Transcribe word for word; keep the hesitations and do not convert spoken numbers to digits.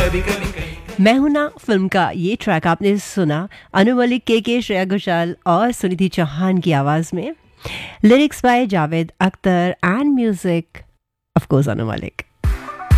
मैं हूं ना फिल्म का ये ट्रैक आपने सुना अनु मलिक, के के, श्रेया घोषाल और सुनिधि चौहान की आवाज में. Lyrics by Javed Akhtar and music of course Anu Malik.